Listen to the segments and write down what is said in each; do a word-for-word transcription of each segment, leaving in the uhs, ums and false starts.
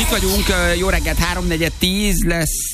Itt vagyunk, jó reggelt, háromnegyed tíz lesz,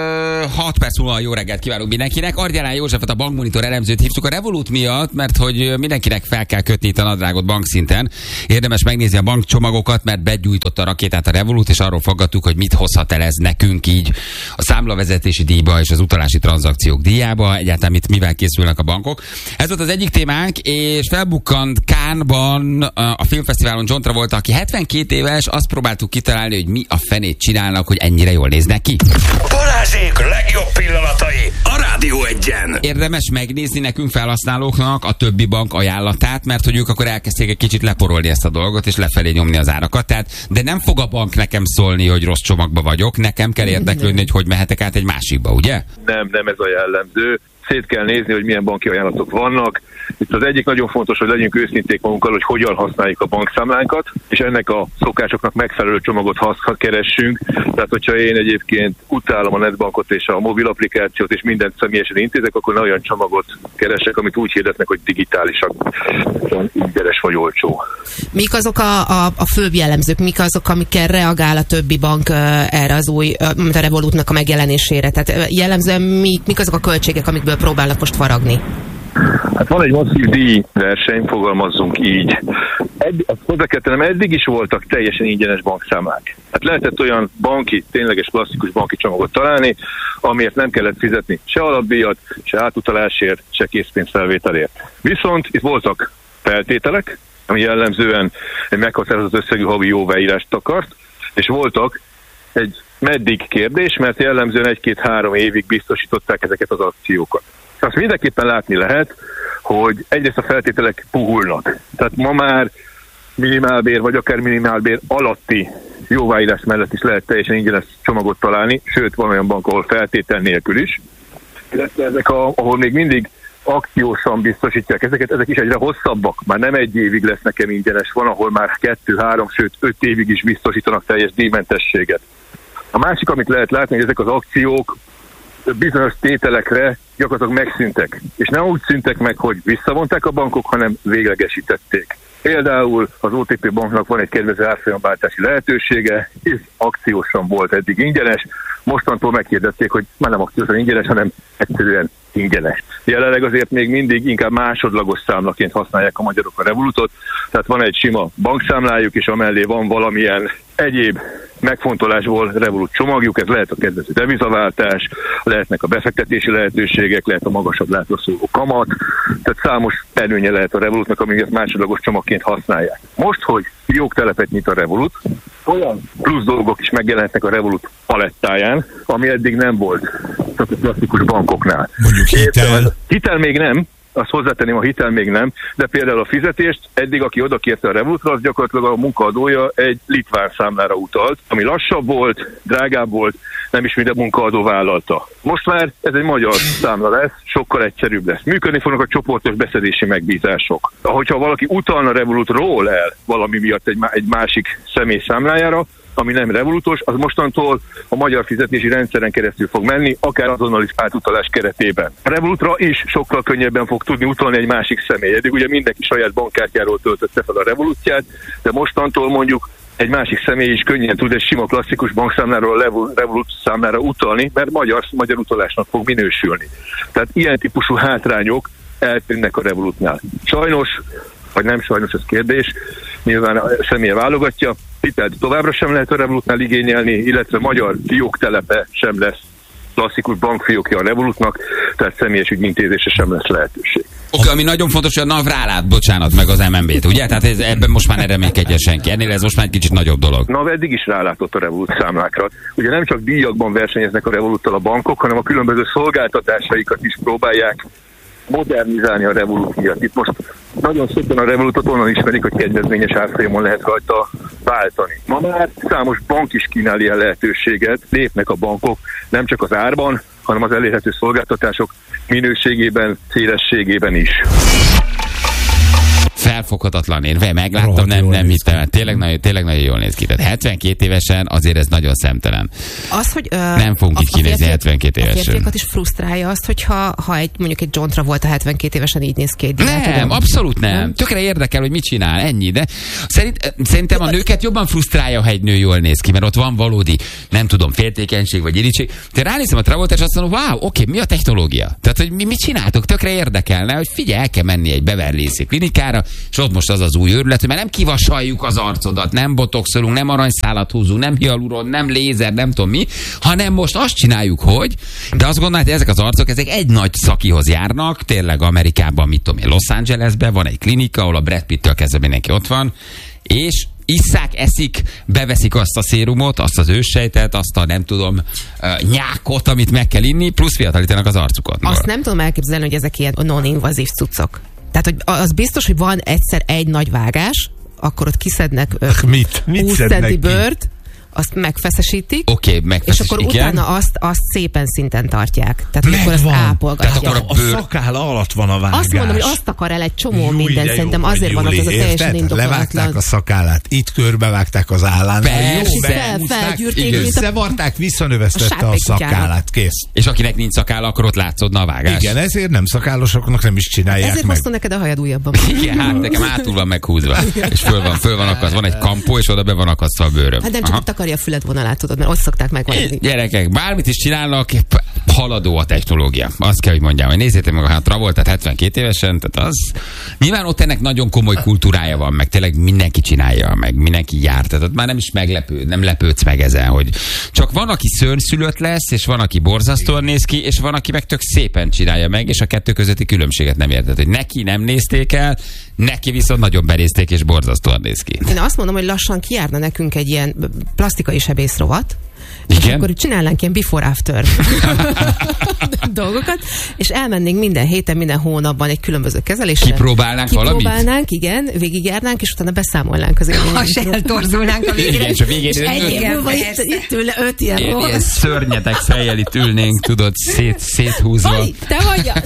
hat perc múlva jó reggelt kívánunk mindenkinek. Argyalán Józsefet, a Bankmonitor elemzőt hívtuk a Revolut miatt, mert hogy mindenkinek fel kell kötni itt a nadrágot bankszinten. Érdemes megnézni a bankcsomagokat, mert begyújtott a rakétát a Revolut, és arról fogadtuk, hogy mit hozhat el ez nekünk így a számlavezetési díjba és az utalási tranzakciók díjába, egyáltalán mit, mivel készülnek a bankok. Ez volt az egyik témánk, és felbukkant Cannes-ban a filmfesztiválon John Travolta, aki hetvenkét éves, azt próbáltuk kitalálni, hogy mi a fenét csinálnak, hogy ennyire jól néznek ki. Balázsék legjobb pillanatai a Rádió Egyen. Érdemes megnézni nekünk felhasználóknak a többi bank ajánlatát, mert hogy ők akkor elkezdték egy kicsit leporolni ezt a dolgot, és lefelé nyomni az árakat. Tehát, de nem fog a bank nekem szólni, hogy rossz csomagba vagyok, nekem kell érdeklődni, hogy hogy mehetek át egy másikba, ugye? Nem, nem ez a jellemző. Szét kell nézni, hogy milyen banki ajánlatok vannak. Itt az egyik nagyon fontos, hogy legyünk őszinték magunkkal, hogy hogyan használjuk a bankszámlánkat, és ennek a szokásoknak megfelelő csomagot ha keressünk. Tehát, hogyha én egyébként utálom a netbankot és a mobil applikációt, és mindent személyesen intézek, akkor ne olyan csomagot keresek, amit úgy hirdetnek, hogy digitálisak, ingyenes vagy olcsó. Mik azok a, a, a főbb jellemzők, mik azok, amikkel reagál a többi bank uh, erre az új, uh, a Revolutnak a megjelenésére? Tehát uh, jellemzően mik, mik azok a költségek, amikből próbálnak most faragni? Hát van egy masszív díjverseny, fogalmazzunk így. Edd, azt hozzá kell tennem, eddig is voltak teljesen ingyenes bankszámlák. Hát lehetett olyan banki, tényleges klasszikus banki csomagot találni, amiért nem kellett fizetni se alapdíjat, se átutalásért, se készpénzfelvételért. Viszont itt voltak feltételek, ami jellemzően egy meghatározott összegű havi jóváírást akart, és voltak egy meddig kérdés, mert jellemzően egy-két-három évig biztosították ezeket az akciókat. Azt mindenképpen látni lehet, hogy egyrészt a feltételek puhulnak. Tehát ma már minimálbér, vagy akár minimálbér alatti jóváírás mellett is lehet teljesen ingyenes csomagot találni, sőt, van olyan bank, ahol feltétel nélkül is. Illetve ezek, a, ahol még mindig akciósan biztosítják ezeket, ezek is egyre hosszabbak. Már nem egy évig lesz nekem ingyenes, van, ahol már kettő, három, sőt, öt évig is biztosítanak teljes díjmentességet. A másik, amit lehet látni, hogy ezek az akciók bizonyos tételekre gyakorlatilag megszűntek. És nem úgy szűntek meg, hogy visszavonták a bankok, hanem véglegesítették. Például az o té pé banknak van egy kedvező árfolyamváltási lehetősége, ez akciósan volt eddig ingyenes, mostantól meghirdették, hogy már nem akciósan ingyenes, hanem egyszerűen ingyenes. Jelenleg azért még mindig inkább másodlagos számlaként használják a magyarok a Revolutot, tehát van egy sima bankszámlájuk, és amellé van valamilyen egyéb megfontolásból Revolut csomagjuk, ez lehet a kedvező devizaváltás, lehetnek a befektetési lehetőségek, lehet a magasabb látra szóló kamat, tehát számos előnye lehet a Revolutnak, amíg másodlagos csomagként használják. Most, hogy fióktelepet nyit a Revolut, olyan plusz dolgok is megjelenhetnek a Revolut palettáján, ami eddig nem volt, csak a klasszikus bankoknál. Mondjuk hitel? Hitel még nem, azt hozzátenném, a hitel még nem, de például a fizetést eddig, aki oda kérte a Revolutra, az gyakorlatilag a munkaadója egy litván számlára utalt, ami lassabb volt, drágább volt, nem is minden munkaadó vállalta. Most már ez egy magyar számla lesz, sokkal egyszerűbb lesz. Működni fognak a csoportos beszedési megbízások. Ahogyha valaki utalna Revolutról el valami miatt egy, egy másik személy számlájára, ami nem Revolutos, az mostantól a magyar fizetési rendszeren keresztül fog menni, akár azonnali átutalás keretében. A Revolutra is sokkal könnyebben fog tudni utalni egy másik személy. Eddig ugye mindenki saját bankkártyáról töltötte fel a Revolutját, de mostantól mondjuk egy másik személy is könnyen tud egy sima klasszikus bankszámláról a Revolut számlára utalni, mert magyar, magyar utalásnak fog minősülni. Tehát ilyen típusú hátrányok eltűnnek a Revolutnál. Sajnos, vagy nem sajnos, ez kérdés, nyilván a személye válogatja, hitelt továbbra sem lehet a Revolutnál igényelni, illetve magyar fióktelepe sem lesz klasszikus bankfiókja a Revolutnak, tehát személyes ügyintézése sem lesz lehetőség. Oké, okay, ami nagyon fontos, hogy a NAV rálát, bocsánat, meg az em en bé-t, ugye? Tehát ez, ebben most már ne reménykedjen senki. Ennél ez most már egy kicsit nagyobb dolog. NAV eddig is rálátott a Revolut számlákra. Ugye nem csak díjakban versenyeznek a Revoluttal a bankok, hanem a különböző szolgáltatásaikat is próbálják modernizálni a Revolut miatt. Itt most nagyon szépen a Revolutot onnan ismerik, hogy kedvezményes árfolyamon lehet rajta váltani. Ma már számos bank is kínál ilyen lehetőséget, lépnek a bankok nem csak az árban, hanem az elérhető szolgáltatások minőségében, szélességében is. felfoghatatlan. Én megláttam, nem, nem hittem. Tényleg nagyon, tényleg nagyon jól néz ki. Tehát hetvenkét évesen azért ez nagyon szemtelen. Az, hogy, ö, nem fogunk így kinézni hetvenkét évesen. A férfiakat is frusztrálja azt, hogyha ha egy, mondjuk egy John Travolta hetvenkét évesen így néz ki. Nem, tudom. abszolút nem. nem. Tökre érdekel, hogy mit csinál, ennyi. De szerint, szerintem a nőket jobban frusztrálja, ha egy nő jól néz ki, mert ott van valódi, nem tudom, féltékenység vagy irítség. Te ránézem a Travolta, és azt mondom, wow, oké, okay, mi a technológia? Tehát, hogy mi mit csináltok, tökre érdekelne, hogy figyelj, el kell menni egy Beverly Hills klinikára, és ott most az az új őrület, mert nem kivasaljuk az arcodat, nem botoxolunk, nem aranyszálat húzunk, nem hialuron, nem lézer, nem tudom mi, hanem most azt csináljuk, hogy, de azt gondolod, hogy ezek az arcok, ezek egy nagy szakihoz járnak, tényleg Amerikában, mit tudom én, Los Angelesben van egy klinika, ahol a Brad Pittől kezdve mindenki ott van, és isszák, eszik, beveszik azt a szérumot, azt az őssejtet, azt a nem tudom, uh, nyákot, amit meg kell inni, plusz fiatalítanak az arcukon. Azt nem tudom elképzelni, hogy ezek ilyen non-invazív cuccok. Tehát, hogy az biztos, hogy van egyszer egy nagy vágás, akkor ott kiszednek uh, mit? Mit húsz centi bőrt, azt megfeszesítik, okay, és akkor utána azt, azt szépen szinten tartják. Tehát akkor azt ápolgatják. Tehát akkor a, bőr... a szakála alatt van a vágás. Azt mondom, hogy azt akar el egy csomó Júj, minden, szerintem jó, azért van az az a teljesen indokolatlan. Levágták a szakálát, itt körbevágták az állán. Jó, felgyűrték, összevarták, visszanövesztette a, a szakálát, kész. És akinek nincs szakála, akkor ott látszódna a vágás. Igen, ezért nem szakállosoknak nem is csinálják ezért meg. Ezért neked a hajad újabban. Igen, hát nekem hátul van meghúzva. És föl van, föl van akasztva, van egy kampó, és oda be van akasztva a bőröm. Hát nem csak ott akarja a füled vonalát, tudod, mert ott szokták megvonni. Gyerekek, bármit is csinálnak, haladó a technológia. Azt kell, hogy mondjam, hogy nézzétek meg a Travoltát hetvenkét évesen, tehát az... Nyilván ott ennek nagyon komoly kultúrája van, meg tényleg mindenki csinálja, meg mindenki jár. Tehát ott már nem is meglepő, nem lepődsz meg ezen, hogy csak van, aki szörnyszülött lesz, és van, aki borzasztóan néz ki, és van, aki meg tök szépen csinálja meg, és a kettő közötti különbséget nem érted, hogy neki nem nézték el, neki viszont nagyon benézték, és borzasztóan néz ki. Én azt mondom, hogy lassan kijárna nekünk egy ilyen plastikai sebész rovat, igen? És akkor csinálnánk ilyen before-after dolgokat, és elmennénk minden héten, minden hónapban egy különböző kezelésre. Kipróbálnánk valamit? Kipróbálnánk, igen, végigjárnánk, és utána beszámolnánk az élményekről. Ha se eltorzulnánk a végén. Igen, és a végén... És egy év múlva itt, itt ül öt ilyen ilyen, ilyen szörnyetek fejjel itt ülnénk, tudod, szét, széthúzva. Vali, te vagy az!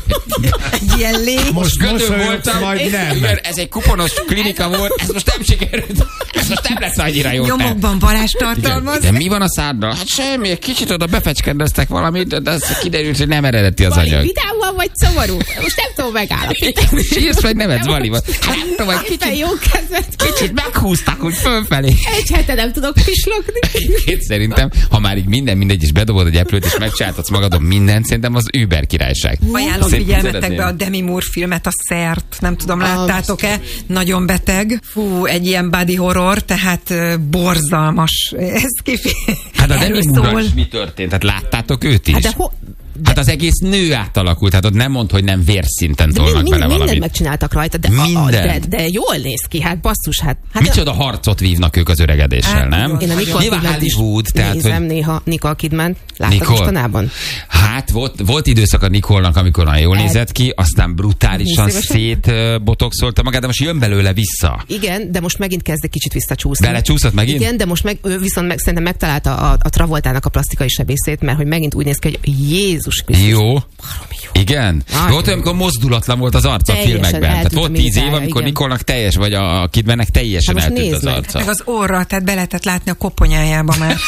Egy ilyen légy. Most gödő voltam, majd nem. Igen, ez egy kuponos klinika volt, ez most nem sikerült. Ez most nem lesz annyira jó. Nyomokban varázs tartalmaz. De mi van a száddal? Hát semmi, egy kicsit oda befecskendeztek valamit, de az kiderült, hogy nem eredeti az anyag. Vidámban vagy szomorú? Most nem tudom megállapítani. Sírsz, vagy nevetsz, Vali? Hát nem tudom, egy kicsit, jó kezet. Kicsit meghúztak, úgy fölfelé. Egy hete nem tudok pislogni. Én szerintem, ha már így minden mindegy, és bedobod egy eplőt, és megcsináltatsz magadon mindent, szerintem az Uber királyság. Ajánlom figyelmetekbe a Demi Moore filmet, a Szert, nem tudom, láttátok-e? Nagyon beteg. Fú, egy ilyen body horror, tehát borzalmas. Ez kifi... Hát a Demi Moore-ral is mi történt? Hát láttátok őt is? Hát, de ho- de... hát az egész nő átalakult, hát ott nem mond, hogy nem vérszinten tolnak mind, bele valamit. Mindent megcsináltak rajta, de, a, a, de, de jól néz ki, hát basszus, hát... hát micsoda a... harcot vívnak ők az öregedéssel, hát, nem? Én a Nicole Kidman is tehát, nézem hogy... néha Nicole Kidman. Láttad mostanában? Hát volt, volt időszak a Nicole-nak, amikor nagyon jól nézett ki, aztán brutálisan szétbotoxolta magát, de most jön belőle vissza. Igen, de most megint kezd egy kicsit visszacsúszni. Belecsúszott megint? Igen, de most meg, viszont meg, szerintem megtalálta a, a Travoltának a plastikai sebészét, mert hogy megint úgy néz ki, hogy Jézus Krisztus. Jó. jó. Igen? Ah, volt olyan, amikor mozdulatlan volt az arca a filmekben. Tehát volt tíz év, amikor Nicole-nak teljes, vagy a Kidmannek teljesen hát eltűnt az meg. arca. Meg az orra, tehát be lehetett látni a koponyájába már.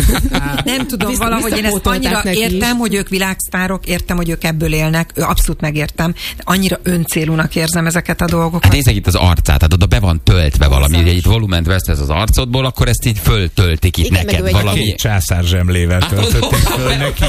Nem tudom, Visz, valahogy én ezt annyira értem, is. hogy ők világsztárok, értem, hogy ők ebből élnek, abszolút megértem, de annyira öncélúnak érzem ezeket a dolgokat. Hát nézzek itt az arcát, tehát oda be van töltve valami, ugye itt volument vesztesz az arcodból, akkor ezt így föltöltik itt igen, neked valami. Két császár zsemlével töltötték föl neki.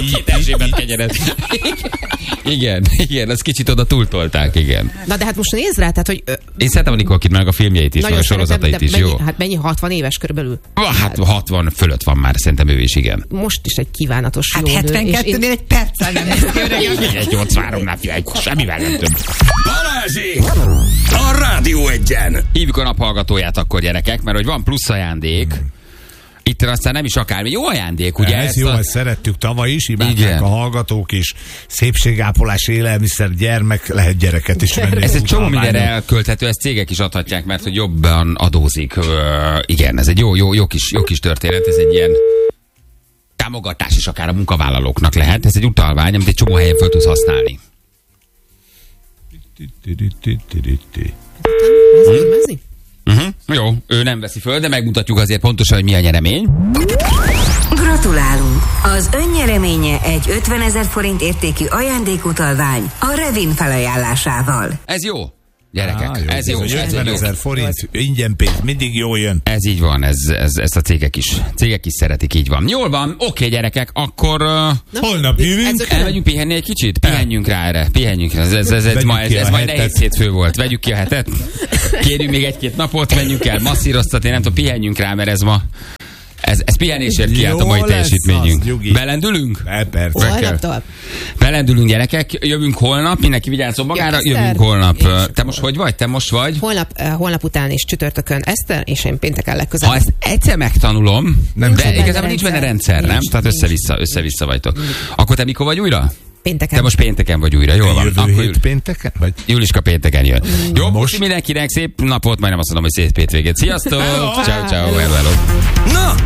Igen, igen, ezt kicsit oda túltolták, igen. Na de hát most nézd rá, tehát, hogy... Ö, én szeretem a Nicole Kidman a filmjeit is, meg a sorozatait is, mennyi, jó? Hát mennyi, hatvan éves körülbelül? Ah, hát hatvan fölött van már, szerintem ő is, igen. Most is egy kívánatos hát jó hetvenkettőnél én... egy perccel nem néz ki. egy nyolcvanhárom semmivel nem több. Balázsi! A Rádió Egyen! Hívjuk a naphallgatóját akkor, gyerekek, mert hogy van plusz ajándék. Itt aztán nem is akármi. Jó ajándék, ugye? Ez jó, a... ezt szerettük tavaly is, imádták a hallgatók is. Szépségápolás, élelmiszer, gyermek, lehet gyereket is venni. Ez egy csomó mindenre elkölthető, ezt cégek is adhatják, mert hogy jobban adózik. Uh, igen, ez egy jó, jó, jó, kis, jó kis történet, ez egy ilyen támogatás is akár a munkavállalóknak lehet. Ez egy utalvány, amit egy csomó helyen föl tudsz használni. Uh-huh. Jó, ő nem veszi föl, de megmutatjuk azért pontosan, hogy mi a nyeremény. Gratulálunk! Az önnyereménye egy ötvenezer forint értékű ajándékutalvány a Revin felajánlásával. Ez jó. Gyerekek, ah, jó, ez jó. ötvenezer forint, ingyen pénz, mindig jól jön. Ez így van, ez, ez, ezt a cégek is. Cégek is szeretik, így van. Jól van, oké gyerekek, akkor... Uh, holnap jövünk. Elmegyünk pihenni egy kicsit? Pihenjünk rá erre, pihenjünk rá. Ez, ez, ez, ez, ma, ez, ez majd nehéz hétfő volt. Vegyük ki a hetet. Kérjünk még egy-két napot, menjünk el masszíroztatni, nem tudom, pihenjünk rá, mert ez ma... Ez, ez pihenésért kiállt a mai teljesítményünk. Belendülünk? Holnaptól. Belendülünk, gyerekek, jövünk holnap, mindenki vigyázzon magára, jövünk holnap. Te most hogy vagy? Te most vagy? Holnap, holnap után is csütörtökön Eszter, és én pénteken legközelebb. Ha ezt egyszer megtanulom, nem de igazából nincs benne rendszer, nem? Tehát össze-vissza, össze-vissza vagytok. Akkor te mikor vagy újra? Pénteken. Te most pénteken vagy újra, jól van. Jövő Akkor hét pénteken? Vagy? Juliska pénteken jön. Mm. Jó, most mindenkinek szép napot, majdnem azt mondom, hogy szép hétvégét. Sziasztok! Ciao, ciao, hello. Na,